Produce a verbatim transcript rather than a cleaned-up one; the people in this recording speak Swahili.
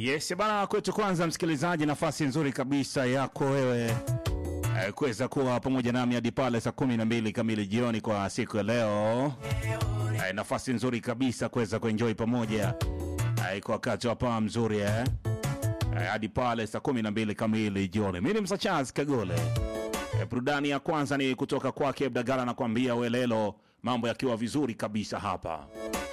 Yes, bana kwetu kwanza msikilizaji, nafasi nzuri kabisa yako wewe eh, kuweza kuwa pamoja nami hadi pale saa kumi na mbili kamili jioni kwa siku ya leo. Eh, nafasi nzuri kabisa kuweza kuenjoy pamoja eh, kwa wakati hapa mzuri eh. Eh, hadi pale saa kumi na mbili kamili jioni. Mimi ni Msa Charles Kagole. Eh, burudani ya kwanza ni kutoka kwake Abdagala na kuambia welelo, mambo yakiwa vizuri kabisa hapa.